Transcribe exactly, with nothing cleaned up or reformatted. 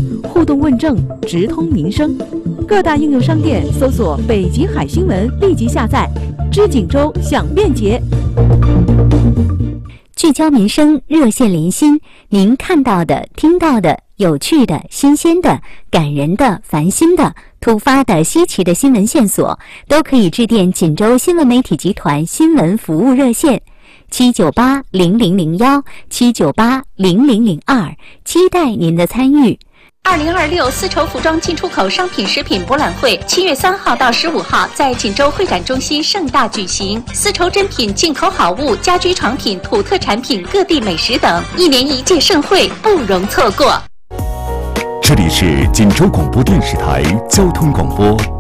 互动问政，直通民生。各大应用商店搜索“北极海新闻”，立即下载。知锦州享便捷。 聚焦民生，热线连心，您看到的、听到的、有趣的、新鲜的、感人的、烦心的、突发的、稀奇的新闻线索，都可以致电锦州新闻媒体集团新闻服务热线七九八零零零幺七九八零零零二，期待您的参与。 二零二六丝绸服装进出口商品食品博览会七月三号到十五号在锦州会展中心盛大举行，丝绸珍品、进口好物、家居床品、土特产品、各地美食等，一年一届盛会不容错过。 这里是锦州广播电视台交通广播